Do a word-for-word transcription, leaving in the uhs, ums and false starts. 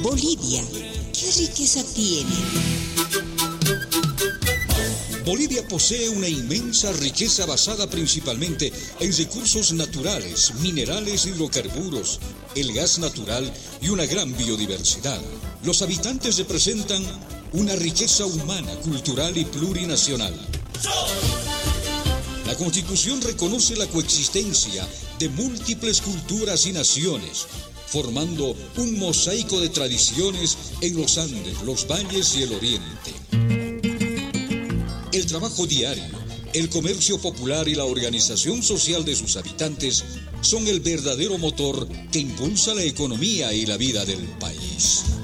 Bolivia, ¿qué riqueza tiene? Bolivia posee una inmensa riqueza basada principalmente en recursos naturales, minerales, hidrocarburos, el gas natural y una gran biodiversidad. Los habitantes representan una riqueza humana, cultural y plurinacional. La Constitución reconoce la coexistencia de múltiples culturas y naciones, formando un mosaico de tradiciones en los Andes, los valles y el Oriente. El trabajo diario, el comercio popular y la organización social de sus habitantes son el verdadero motor que impulsa la economía y la vida del país.